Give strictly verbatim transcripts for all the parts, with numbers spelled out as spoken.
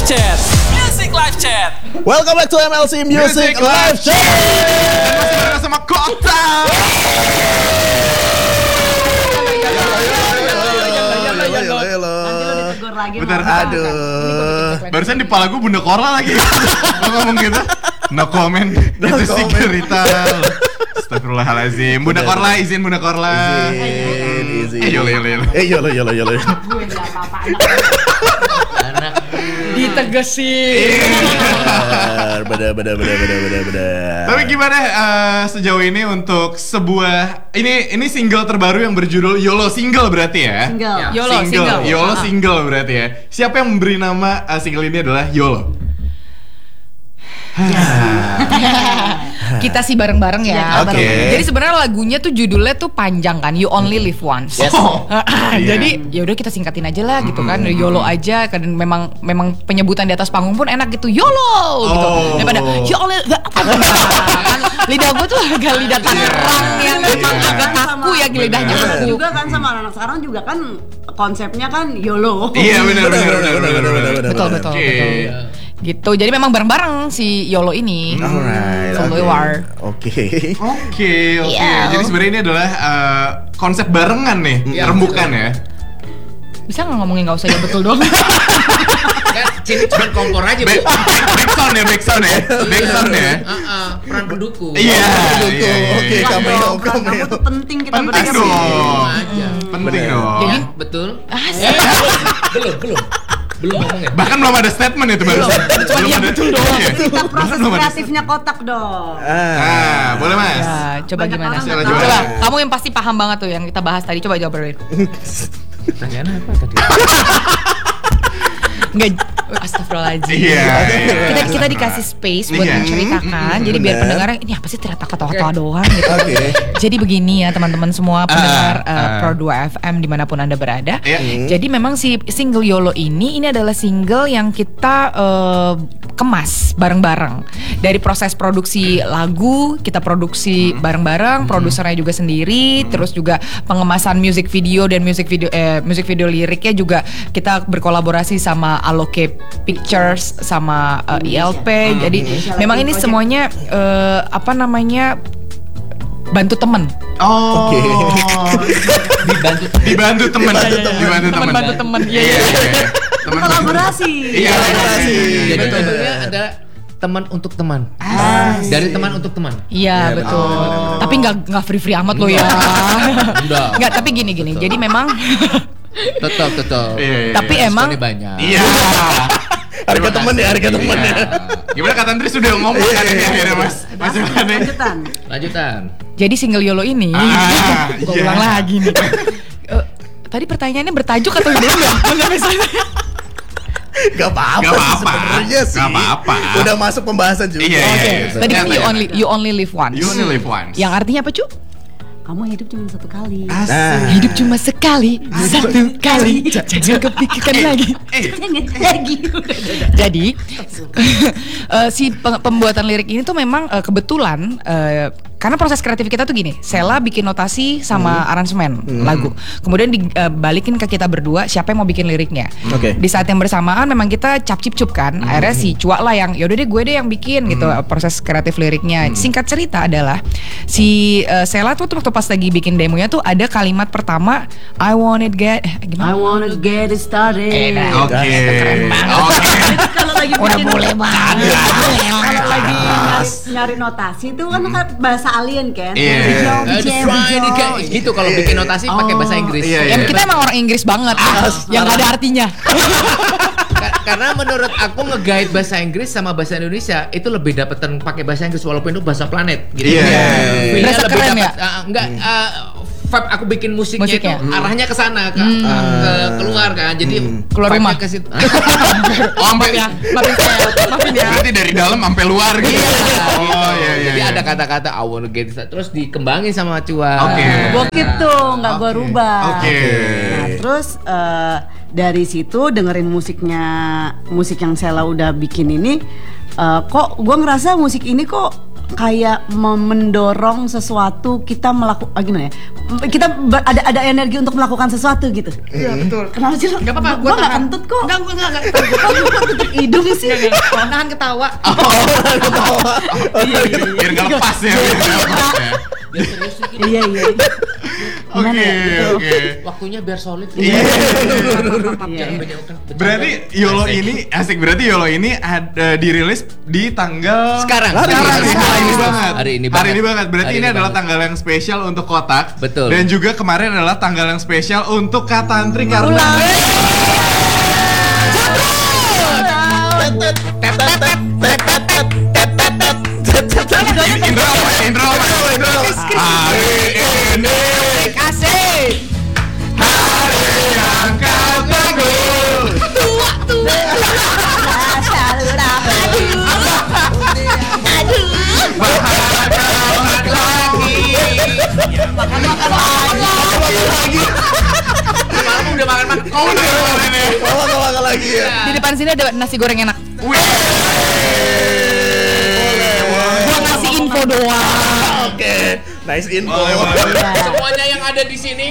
Chat. Music Live Chat. Welcome back to M L C Music, Music Live Chat. Dan masih bareng sama Kota. Bentar, aduh. Barusan di kepala gue Bunda Korla lagi. Lo ngomong gitu. No comment. No Itu sih comment. cerita. Astagfirullahaladzim. Bunda Korla, izin Bunda Korla. Izin, izin. Eh yolo yolo yolo. Eh yolo yolo yolo. Gue gak apa-apa anak Ditegesin. Bener bener bener bener bener bener. Tapi gimana uh, sejauh ini untuk sebuah ini ini single terbaru yang berjudul YOLO Single berarti ya? Single. Ya. YOLO single. YOLO Ah. Single berarti ya. Siapa yang memberi nama uh, single ini adalah YOLO? Kita sih bareng-bareng ya. Oke. Bareng. Jadi sebenarnya lagunya tuh judulnya tuh panjang kan, You Only Live Once. Yes. Oh, iya. Jadi ya udah kita singkatin aja lah gitu kan, YOLO aja kan, memang memang penyebutan di atas panggung pun enak gitu, YOLO gitu. Oh. Daripada You Only kan lidah gue tuh agak lidah Tangerang yang memang agak kaku ya lidahnya Bener kaku. juga kan sama anak sekarang juga kan konsepnya kan YOLO. Iya benar benar benar benar benar. Betul betul Oke. betul. Gitu. Jadi memang bareng-bareng si YOLO ini. Alright. Keluar. Oke. Oke, oke. Iya. Jadi sebenarnya ini adalah uh, konsep barengan nih, Iya, rembukan ya. Bisa nggak ngomongin nggak usah ya betul dong. Kan sini cuma kompor aja, Bu. Back, back, back sound ya, back sound ya, back sound ya. Heeh, peran pendukung. Iya, Pendukung. iya, iya, Oke, iya. kamu Dong, kamu kamu tuh penting kita Penting berdua. dong, aja. penting Bener. dong. Jadi Betul. asik. belum, belum. Belum ngomong ya. Bahkan belum ada statement itu baru. Cuma iya, betul doang. Iya. Kita proses Belum ada kreatifnya Kotak dong. Ah, boleh mas. Ya, coba Banyak gimana? orang nggak Coba, tahu. kamu yang pasti paham banget tuh yang kita bahas tadi. Coba jawab Berlin. Pertanyaan apa tadi? Enggak, astagfirullahaladzim. Iya, iya. Kita kita dikasih space buat Iya. menceritakan. Jadi biar Bener. pendengar ini apa sih ternyata kata-kata doang gitu. Oke. Jadi begini ya teman-teman semua pendengar Ah, uh, ah. Pro dua F M dimanapun anda berada. Iya. Jadi memang si single YOLO ini ini adalah single yang kita uh, kemas bareng-bareng. Dari proses produksi lagu kita produksi bareng-bareng, produsernya juga sendiri, terus juga pengemasan music video dan music video eh, music video liriknya juga kita berkolaborasi sama Aloke Pictures sama uh, I L P. Jadi memang ini semuanya uh, apa namanya bantu temen. Oh. Oke. Dibantu. Dibantu teman, dibantu teman. Temen bantu temen. Iya, Iya, iya. iya. Teman Kolaborasi. Iya, kolaborasi. Jadi Betul. judulnya ada teman untuk teman. Dari teman untuk teman. Iya betul. betul. Tapi nggak nggak free free amat loh ya. Enggak. Nggak, tapi gini gini. Betul. Jadi memang Tetap, tetap. Iya, iya, tapi iya. emang Diskonnya banyak. Iya. Harga temen ya, harga temen ya. Iya. Gimana Kak Tantri sudah ngomong kan ini akhirnya mas? Mas gimana? Lanjutan. Lanjutan. jadi single YOLO ini. Ah, Gua iya. ulang lagi nih. Eh, tadi pertanyaannya bertajuk atau enggak? Gak apa-apa Gak sih apa-apa. sebenarnya sih. Gak apa-apa. Udah masuk pembahasan juga. Iya, iya, Oke. iya. Tadi kan Ternyata you ya. only you only live once. You only live once. Yang artinya apa cu? Kamu hidup cuma satu kali. Asik. Nah. Hidup cuma sekali, satu kali, jangan kepikirkan lagi. Jangan lagi. Jadi eh, si peng- pembuatan lirik ini tuh memang eh, kebetulan eh, karena proses kreatif kita tuh gini, Sela bikin notasi sama aransemen lagu, kemudian dibalikin ke kita berdua siapa yang mau bikin liriknya. Oke. Di saat yang bersamaan memang kita cap cip cup kan, akhirnya si Cua lah yang yaudah deh gue deh yang bikin gitu proses kreatif liriknya. Singkat cerita adalah si eh, Sela tuh waktu pas lagi bikin demonya tuh ada kalimat pertama I want it get eh, I gimana? wanna get it started. Enak. Oke. Keren banget. Oke. Itu kalau lagi Udah bikin boleh banget. kalau lagi nyari, nyari notasi itu kan kan bahasa alien kan. Iya. Bijau, Eh, bijau, define it, bijau. kayak gitu kalau bikin notasi pakai bahasa Inggris. Iya, iya. Yang kita emang orang Inggris banget, yang gak ada artinya. Ka- Karena menurut aku nge-guide bahasa Inggris sama bahasa Indonesia itu lebih dapetan pakai bahasa Inggris walaupun itu bahasa planet gitu. Iya. Feel-nya Berasa lebih keren dapet, ya? uh, enggak uh, vibe aku bikin musiknya, Musiknya. itu arahnya ke sana ke, ke keluar kan. Jadi Keluar vibe-nya rumah. ke situ. Oh, sampai ya, maafin saya, maafin ya. berarti dari dalam sampai luar gitu. Oh iya iya. Jadi iya. ada kata-kata I wanna get it started, terus dikembangin sama Cua. Oke. Gua gitu, nggak gua rubah. Oke. Nah, terus eh, dari situ dengerin musiknya, musik yang Sela udah bikin ini, eh, kok gua ngerasa musik ini kok kayak mendorong sesuatu kita melakukan ah, gimana ya? Kita ber- ada ada energi untuk melakukan sesuatu gitu. Iya betul. Kenapa sih? Gak apa-apa, Gue nggak kentut kok. Enggak, gue enggak, enggak. Kok tutup hidung sih? Nahan ketawa. Iya iya iya. Biar nggak lepas ya. Biar nggak lepas ya. Biar serius dikit. Iya iya. Gimana Oke, ya? Gitu. oke. Waktunya biar solid. Iya. Jangan banyak bercanda. Berarti YOLO ini asik. Berarti YOLO ini ada dirilis di tanggal Sekarang. Sekarang Hari nih, ini. hari ini banget. Hari ini Hari banget. ini banget. Berarti Hari ini ini adalah banget. tanggal yang spesial untuk Kotak. Betul. Dan juga kemarin adalah tanggal yang spesial untuk Katantri karena Indra apa? Indra apa? Hari ini Asik. hari yang kau tunggu. Malam udah makan-makan. Oh udah kemarin ya. Bawa ke makan lagi ya. Di depan sini ada nasi goreng enak. Wih. Gua ngasih info doang. Oke, nice info. Boleh, boleh. Semuanya yang ada di sini.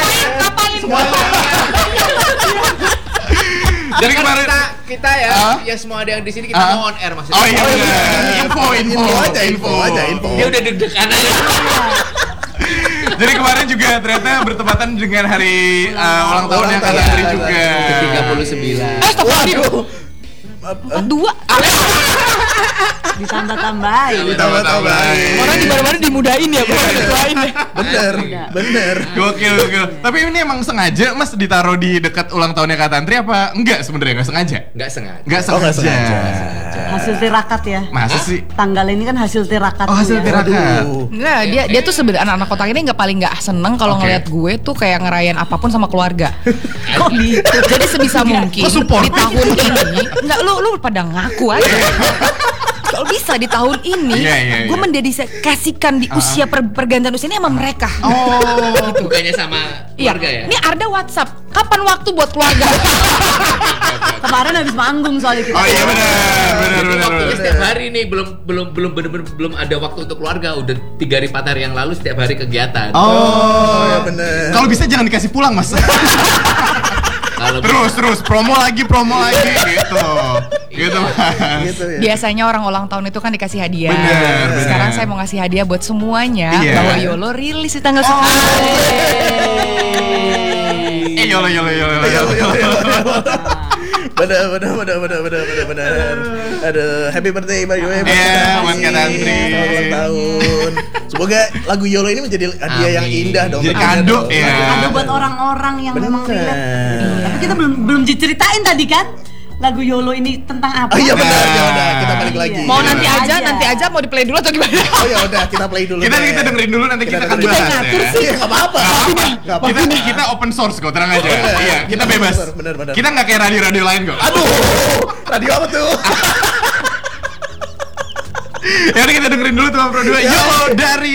Jadi Kan kemarin kita kita ya, Hah? ya semua ada yang di sini kita Hah? mau on air maksudnya. Oh iya benar. Info, info, Info aja, info aja, info. Dia udah deg-degan aja. Jadi kemarin juga ternyata bertepatan dengan hari uh, ulang tahunnya Ulang tahun, Katantri ya, juga. Ke tiga puluh sembilan. Eh, stop lagi. Waduh. Empat dua. Ditambah-tambahin. Tambah-tambahin. Orang di mana-mana dimudahin ya, bukan dituain ya. Bener, bener. Gokil, gokil. Tapi ini emang sengaja Mas ditaruh di dekat ulang tahunnya Katantri apa enggak sebenarnya? Enggak sengaja? Enggak sengaja. Enggak Oh, nggak sengaja. sengaja. Hasil tirakat ya. Masa sih? Tanggal ini kan hasil tirakat. Oh, hasil ya. tirakat. Waduh. Enggak, dia dia tuh sebenarnya anak-anak kotak ini nggak paling nggak seneng kalau Oke. ngeliat gue tuh kayak ngerayain apapun sama keluarga. Kok gitu? Jadi sebisa mungkin Lo support? di tahun ini, enggak lu lu pada ngaku aja. Kalau bisa di tahun ini, Iya, iya, gue iya. mendedikasikan di usia per- pergantian usia ini sama mereka. Oh. Bukannya sama Iya, keluarga ya? ini Arda WhatsApp. Kapan waktu buat keluarga? Kemarin habis manggung soalnya kita. Oh iya benar, benar, Jadi benar. waktunya benar. setiap hari nih belum belum belum bener-bener belum ada waktu untuk keluarga. Udah tiga hari empat hari yang lalu setiap hari kegiatan. Oh, ya bener. Kalau bisa jangan dikasih pulang, Mas. Kalau terus, terus promo lagi, promo lagi gitu. Gitu, Mas. Gitu ya. Biasanya orang ulang tahun itu kan dikasih hadiah. Bener, Sekarang bener. saya mau ngasih hadiah buat semuanya Iya. bahwa YOLO rilis di tanggal sepuluh. Eh, yolo, yolo, yolo, Ayo, yolo. ayo, ayo, ayo. Bener, bener, bener, bener, bener, bener, bener. Aduh, happy birthday by the way. Iya, buat Katantri. Selamat ulang tahun. Semoga lagu YOLO ini menjadi hadiah yang Amin. indah dong. Jadi tentunya kado, dong. ya. Ada buat orang-orang yang memang Bener. relate. Tapi kita belum belum diceritain tadi kan lagu YOLO ini tentang apa? Oh iya benar, Nah. ya udah kita balik lagi. Mau Iya, nanti bener. aja, Aja. nanti aja mau di play dulu atau gimana? Oh ya udah kita play dulu. Kita deh. kita dengerin dulu nanti kita, Kita akan dengerin. bahas ngatur ya. sih. Iya nggak apa-apa. Nggak apa-apa. Kita kita open source kok, tenang aja. Bener. Iya, kita bebas. Bener, bener, bener. Kita nggak kayak radio-radio lain kok. Aduh, radio apa tuh? Ya udah kita dengerin dulu tuh Pro dua Ya. YOLO dari